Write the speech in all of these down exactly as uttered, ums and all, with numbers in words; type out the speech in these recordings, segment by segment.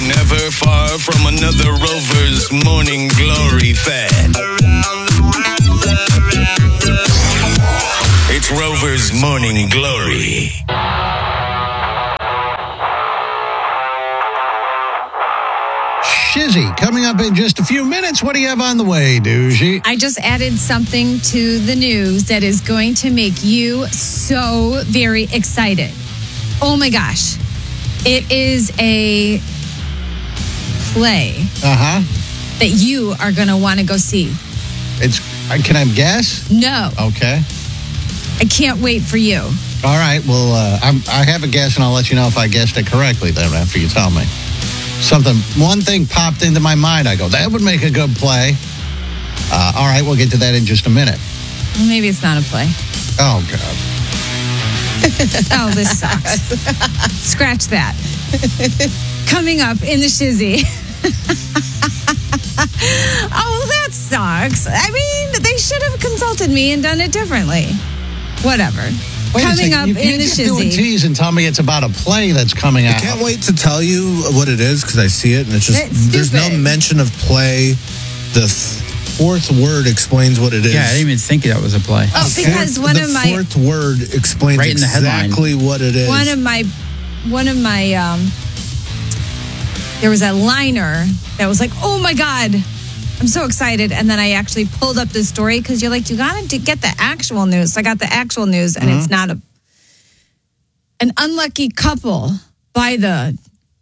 never far from another Rover's Morning Glory fad. It's Rover's Morning Glory. Shizzy, coming up in just a few minutes. What do you have on the way, Doogie? I just added something to the news that is going to make you so very excited. Oh my gosh. It is a play Uh-huh. that you are going to want to go see. It's. Can I guess? No, Okay. I can't wait for you. All right. Well, uh, I'm, I have a guess, and I'll let you know if I guessed it correctly then after you tell me. Something, one thing popped into my mind. I go, that would make a good play. Uh, all right, we'll get to that in just a minute. Well, maybe it's not a play. Oh, God. Oh, this sucks. Scratch that. Coming up in the Shizzy. Oh, that sucks. I mean, they should have consulted me and done it differently. Whatever. Wait a Coming second, up you in can't the just do a Shizzy. tease and tell me it's about a play that's coming out. I can't wait to tell you what it is because I see it and it's just That's there's no stupid. mention of play. The th- fourth word explains what it is. Yeah, I didn't even think that was a play. Oh, because Fourth- one the of my fourth word explains Right in the headline. exactly what it is. one of my one of my um there was a liner that was like, oh my God, I'm so excited. And then I actually pulled up this story because you're like, you gotta to get the actual news. So I got the actual news, and it's not a an unlucky couple buy the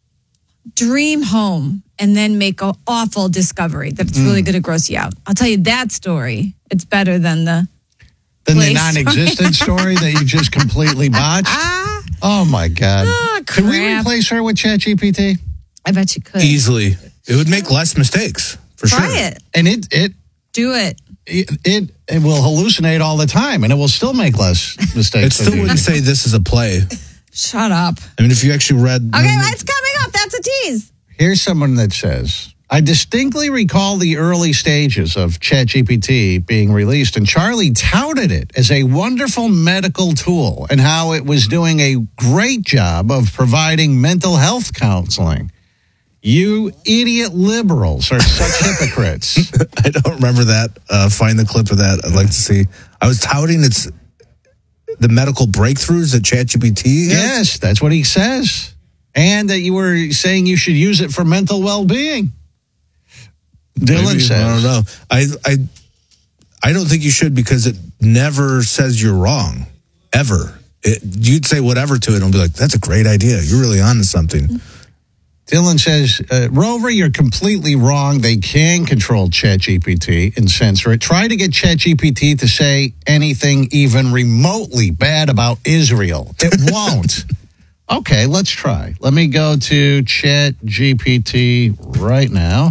dream home and then make an awful discovery that it's really going to gross you out. I'll tell you that story. It's better than the Than the Play non-existent story that you just completely botched. Oh, my God. Ah, Could we crap. replace her with ChatGPT? I bet you could. Easily. It would make less mistakes, for Try sure. it. And it, it, Do it. it, it, it will hallucinate all the time, and it will still make less mistakes. It still wouldn't say this is a play. Shut up. I mean, if you actually read... Okay, it's coming up. That's a tease. Here's someone that says, I distinctly recall the early stages of ChatGPT being released, and Charlie touted it as a wonderful medical tool and how it was doing a great job of providing mental health counseling. You idiot liberals are such hypocrites. I don't remember that. Uh, find the clip of that. I'd like to see. I was touting its the medical breakthroughs that ChatGPT has. Yes, that's what he says. And that you were saying you should use it for mental well-being. Dylan Maybe, says. I don't know. I, I, I don't think you should because it never says you're wrong, ever. It, you'd say whatever to it and it'll be like, that's a great idea. You're really on to something. Dylan says, uh, Rover, you're completely wrong. They can control ChatGPT and censor it. Try to get ChatGPT to say anything even remotely bad about Israel. It won't. Okay, let's try. Let me go to ChatGPT right now.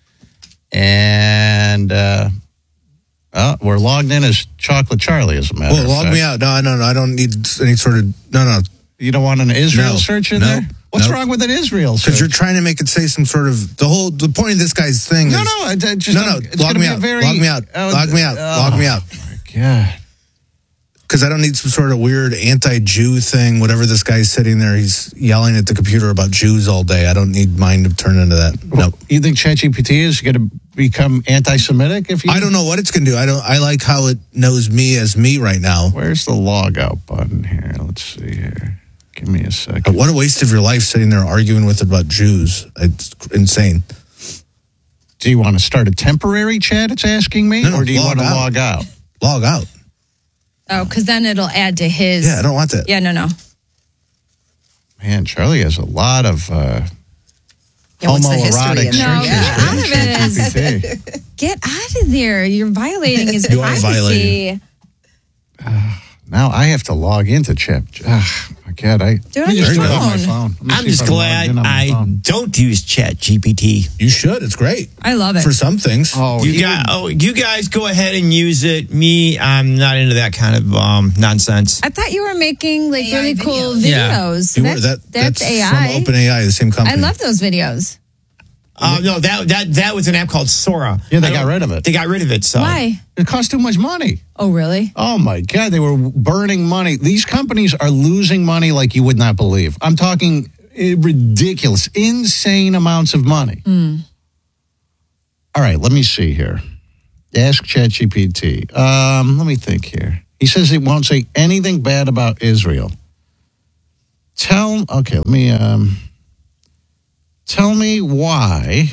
And uh, oh, we're logged in as Chocolate Charlie, as a matter Well, of log fact. me out. No, no, no. I don't need any sort of, no, no. You don't want an Israel No, search in no, there? What's no. wrong with an Israel search? Because you're trying to make it say some sort of, the whole, the point of this guy's thing No, is. no, I, I just no, no, it's log gonna me be a out. very- log me out. oh, log me out. oh, log me out. my God. Because I don't need some sort of weird anti-Jew thing. Whatever this guy's sitting there, he's yelling at the computer about Jews all day. I don't need mine to turn into that. No. You think ChatGPT is going to become anti-Semitic? If you, I don't know what it's going to do. I don't. I like how it knows me as me right now. Where's the log out button here? Let's see here. Give me a second. What a waste of your life sitting there arguing with it about Jews. It's insane. Do you want to start a temporary chat? It's asking me, No, no, or do you log want to out. log out? Log out. Oh, because then it'll add to his. Yeah, I don't want that. Yeah, no, no. Man, Charlie has a lot of uh, Yeah, what's the history homoerotic in there? No, searches. get out of for it. ChatGPT. Get out of there. You're violating his You are privacy. violating. Now I have to log into Chat. Oh, my God, I Do it let me on just your do it on my phone. phone. Let me I'm see if just I'm logged glad in on my I phone. don't use Chat G P T. You should. It's great I love it. for some things. Oh, You he got, would- oh, you guys go ahead and use it. Me, I'm not into that kind of um, nonsense. I thought you were making like A I really cool videos. Yeah. videos. You were- that's, that, that's, that's A I. from OpenAI, the same company. I love those videos. Uh, no, that that that was an app called Sora. Yeah, they I got don't- rid of it. They got rid of it. So Why? It cost too much money. Oh, really? Oh, my God. They were burning money. These companies are losing money like you would not believe. I'm talking Eh, Ridiculous, insane amounts of money. All right, let me see here. Ask ChatGPT. Um, let me think here. He says he won't say anything bad about Israel. Tell, okay, let me, um, tell me why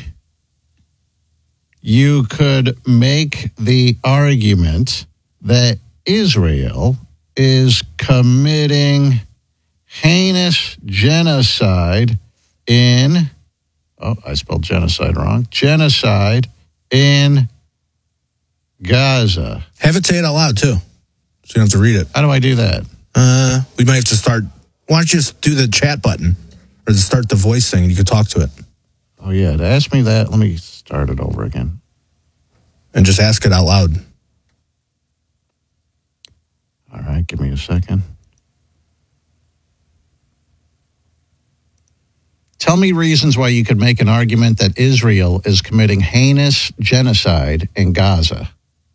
you could make the argument that Israel is committing heinous genocide in, oh, I spelled genocide wrong, genocide in Gaza. Have it say it out loud, too. So you don't have to read it. How do I do that? Uh, we might have to start. Why don't you just do the chat button or start the voice thing and you can talk to it Oh, yeah, to ask me that, let me start it over again. and just ask it out loud. All right, give me a second. Tell me reasons why you could make an argument that Israel is committing heinous genocide in Gaza.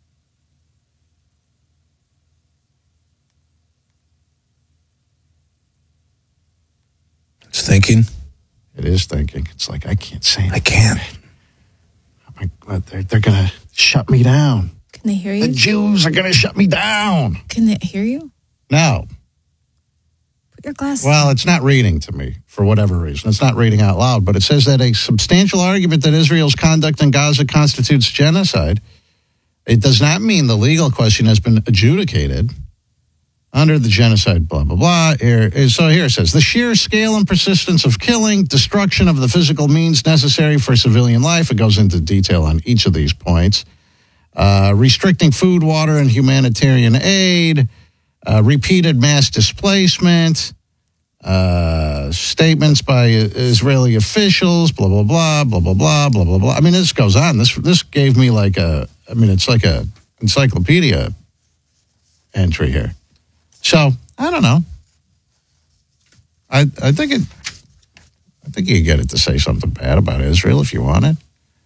It's thinking. It is thinking. It's like, I can't say anything. I can't. Oh my God, they're, they're going to shut me down. Can they hear The you? Jews are going to shut me down. Can they hear you? No. Put your glasses Well, it's not reading to me for whatever reason. It's not reading out loud, but it says that a substantial argument that Israel's conduct in Gaza constitutes genocide. It does not mean the legal question has been adjudicated under the genocide, blah, blah, blah. Here, so here it says, the sheer scale and persistence of killing, destruction of the physical means necessary for civilian life. It goes into detail on each of these points. Uh, restricting food, water, and humanitarian aid. Uh, repeated mass displacement, uh, statements by Israeli officials, blah, blah, blah, blah, blah, blah, blah, blah, blah. I mean, this goes on. This this gave me like a, I mean, it's like a encyclopedia entry here. So, I don't know. I I think it, I think you get it to say something bad about Israel if you want it.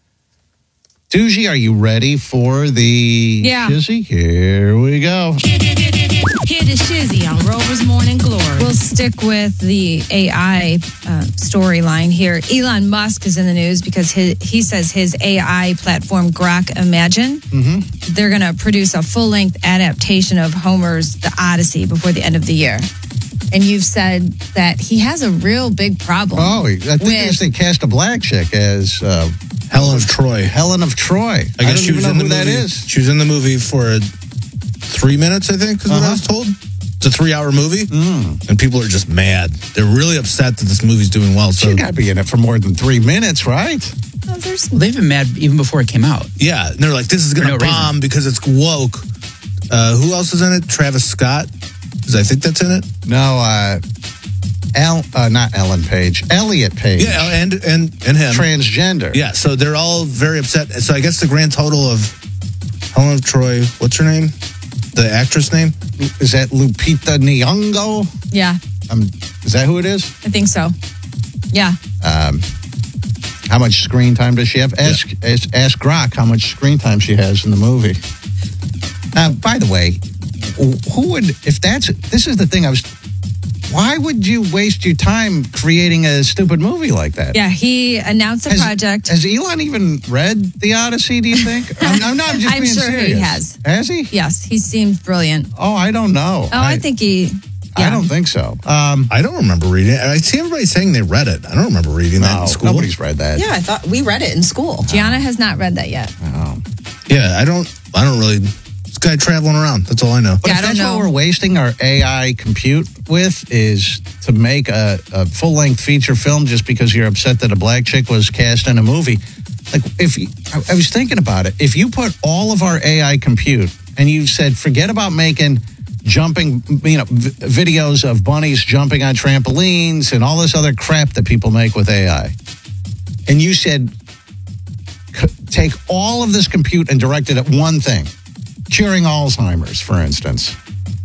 Doogie, are you ready for the Yeah. shizzy? Here we go. Hear the shizzy on Rover's Morning Glory. We'll stick with the A I uh, storyline here. Elon Musk is in the news because his, he says his A I platform, Grok Imagine, Mm-hmm. they're going to produce a full-length adaptation of Homer's The Odyssey before the end of the year. And you've said that he has a real big problem. Oh, I think with, they cast a black chick as uh, Helen of Troy. Helen of Troy. I, I guess don't she even was know in the who that movie. is. She was in the movie for three minutes, I think, is what Uh-huh. I was told. It's a three-hour movie, Mm. and people are just mad. They're really upset that this movie's doing well. So She got to be in it for more than three minutes, right? oh, there's Well, they've been mad even before it came out. yeah, and they're like, "This is going to For no bomb because it's woke." Uh, who else is in it? Travis Scott. Is I think that's in it. No, uh, El, uh, not Ellen Page. Elliot Page. Yeah, and and and him. Transgender. Yeah, so they're all very upset. So I guess the grand total of Helen of Troy. What's her name? The actress name? Is that Lupita Nyong'o? yeah, Um, is that who it is? I think so. Yeah. Um, how much screen time does she have? Ask, ask ask Grok how much screen time she has in the movie. Uh, by the way, who would, if that's, this is the thing I was, why would you waste your time creating a stupid movie like that? Yeah, he announced a Has, project. has Elon even read The Odyssey, do you think? I'm, I'm not just I'm being sure he serious. has. Has he? Yes, he seems brilliant. Oh, I don't know. Oh, I, think he. I yeah. don't think so. Um, I don't remember reading it. I see everybody saying they read it. I don't remember reading that no, in school. nobody's read that. Yeah, I thought we read it in school. Gianna has not read that yet. Oh. Yeah, I don't. I don't really. This guy traveling around. That's all I know. But Yeah, if I don't that's know. what we're wasting our A I compute with is to make a, a full-length feature film just because you're upset that a black chick was cast in a movie. Like, if you, I, I was thinking about it. If you put all of our A I compute and you said, forget about making jumping, you know, v- videos of bunnies jumping on trampolines and all this other crap that people make with A I, and you said, c- take all of this compute and direct it at one thing. Curing Alzheimer's, for instance.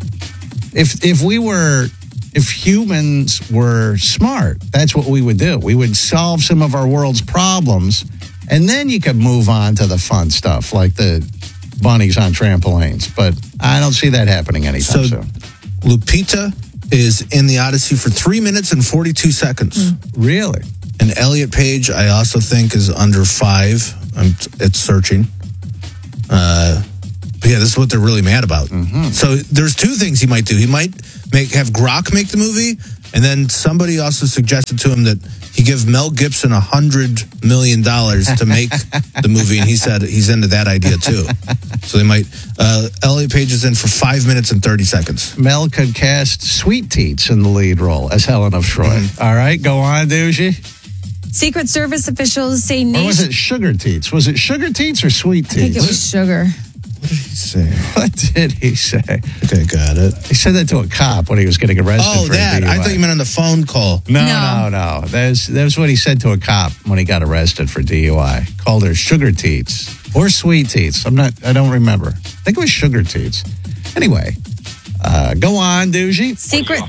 If if we were, if humans were smart, that's what we would do. We would solve some of our world's problems, and then you could move on to the fun stuff like the bunnies on trampolines. But I don't see that happening anytime So, soon. Lupita is in the Odyssey for three minutes and forty-two seconds. Really? And Elliot Page, I also think, is under five. I'm, it's searching. Uh, but yeah, this is what they're really mad about. Mm-hmm. So there's two things he might do. He might make have Grok make the movie, and then somebody also suggested to him that he give Mel Gibson a hundred million dollars to make the movie, and he said he's into that idea too. So they might. Uh, Elliot Page is in for five minutes and thirty seconds. Mel could cast Sweet Teats in the lead role as Helen of Troy. Mm-hmm. All right, go on, Doogie. Secret Service officials say Or was nation. it Sugar Teats? Was it Sugar Teats or Sweet I think Teats? it was sugar. What did he say? What did he say? Okay, got it. He said that to a cop when he was getting arrested. Oh, for a that. D U I. I thought you meant on the phone call. No, No. no, no. That's that's what he said to a cop when he got arrested for D U I. Called her Sugar Teats or Sweet Teats. I'm not. I don't remember. I think it was Sugar Teats. Anyway, uh, go on, Doogie. Secret.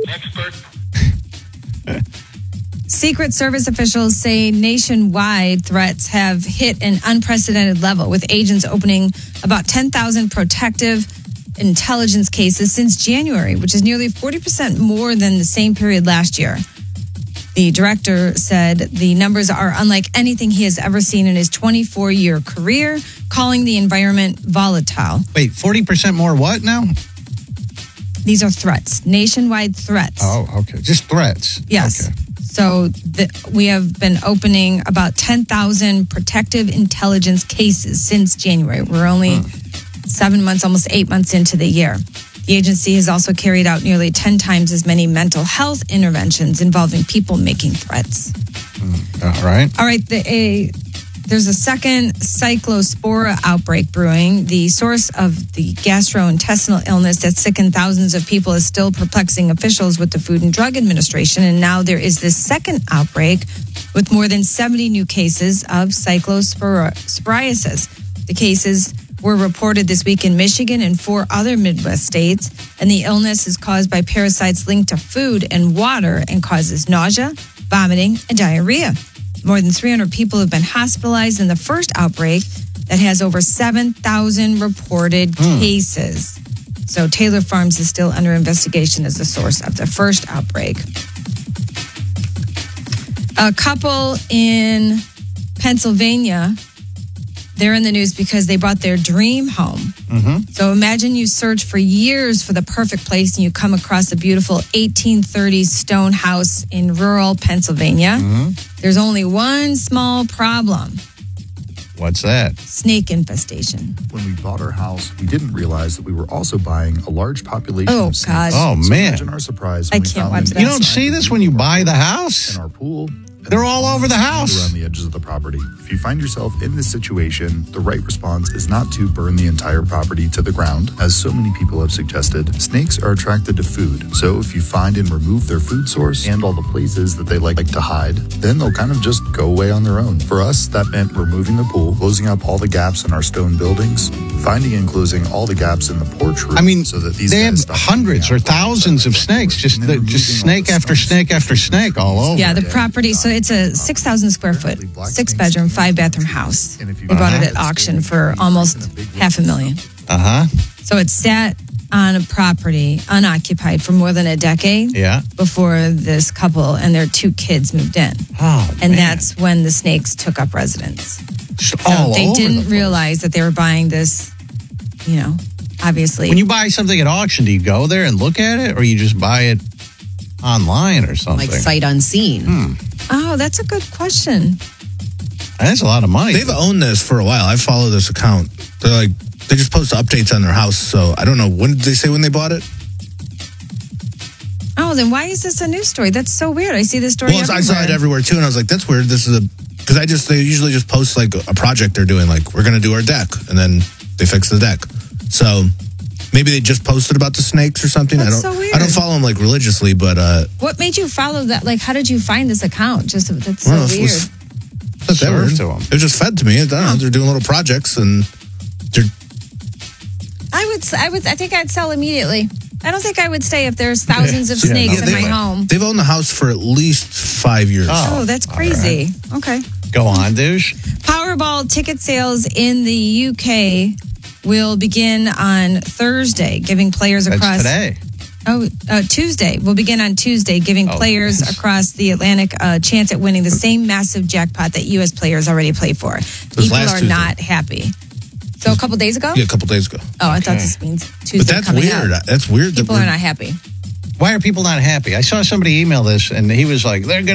Secret Service officials say nationwide threats have hit an unprecedented level, with agents opening about ten thousand protective intelligence cases since January, which is nearly forty percent more than the same period last year. The director said the numbers are unlike anything he has ever seen in his twenty-four-year career, calling the environment volatile. Wait, forty percent more what now? These are threats, nationwide threats. Oh, okay. Just threats. Yes. Okay. So the, we have been opening about ten thousand protective intelligence cases since January. We're only seven months, almost eight months into the year. The agency has also carried out nearly ten times as many mental health interventions involving people making threats. All right. All right, the, a, there's a second cyclospora outbreak brewing. The source of the gastrointestinal illness that sickened thousands of people is still perplexing officials with the Food and Drug Administration. And now there is this second outbreak with more than seventy new cases of cyclosporiasis. The cases were reported this week in Michigan and four other Midwest states. And the illness is caused by parasites linked to food and water and causes nausea, vomiting, and diarrhea. More than three hundred people have been hospitalized in the first outbreak that has over seven thousand reported cases. So Taylor Farms is still under investigation as the source of the first outbreak. A couple in Pennsylvania, they're in the news because they bought their dream home. Mm-hmm. So imagine you search for years for the perfect place and you come across a beautiful eighteen thirties stone house in rural Pennsylvania. Mm-hmm. There's only one small problem: What's that? snake infestation. When we bought our house, we didn't realize that we were also buying a large population Oh, of snakes. God. Oh, So man. Imagine our surprise I when we can't found watch them that. You don't see this when you buy the house? in our pool. They're all over the house. Around the edges of the property. If you find yourself in this situation, the right response is not to burn the entire property to the ground, as so many people have suggested. Snakes are attracted to food, so if you find and remove their food source and all the places that they like to hide, then they'll kind of just go away on their own. For us, that meant removing the pool, closing up all the gaps in our stone buildings, finding and closing all the gaps in the porch roof. I mean, so that these they have guys stop hundreds or hanging out thousands of outside snakes, the just and then the, just removing all snake the after stumps. snake after snake all over. Yeah, the property. So it's a six thousand square foot, six bedroom, five bathroom house. They bought it at auction for almost half a million. Uh huh. So it sat on a property unoccupied for more than a decade Yeah. before this couple and their two kids moved in. Oh, And man. that's when the snakes took up residence. Just So all they over the didn't place. realize that they were buying this, you know, obviously. When you buy something at auction, do you go there and look at it, or you just buy it online or something? Like sight unseen. oh, that's a good question. That's a lot of money. They've owned this for a while. I follow this account. They're like, they just post updates on their house. So I don't know. When did they say when they bought it? Oh, then why is this a news story? That's so weird. I see this story Well, everywhere. I saw it everywhere too. And I was like, that's weird. This is a, because I just, they usually just post like a project they're doing. Like, we're going to do our deck. And then they fix the deck. So maybe they just posted about the snakes or something. That's I don't, so weird. I don't follow them like religiously, but, uh, What made you follow that? Like, how did you find this account? Just that's so I don't know if it weird. was- not that Served weird. to 'em. It was just fed to me. I don't know. They're doing little projects and they're, I would, I would, I think I'd sell immediately. I don't think I would stay if there's thousands of Yeah, snakes no, in they my would. home. they've owned the house for at least five years. Oh. Oh, that's crazy. Okay. Go on, douche. Powerball ticket sales in the U K will begin on Thursday, giving players That's across. today. Oh, uh, Tuesday. We'll begin on Tuesday, giving Oh, players yes. across the Atlantic a chance at winning the same massive jackpot that U S players already play for. was People last are Tuesday. not happy. So a couple days ago? Yeah, a couple days ago. Oh, I thought this means Tuesday But that's coming weird. up. That's weird. People that are we're- not happy. Why are people not happy? I saw somebody email this, and he was like, they're going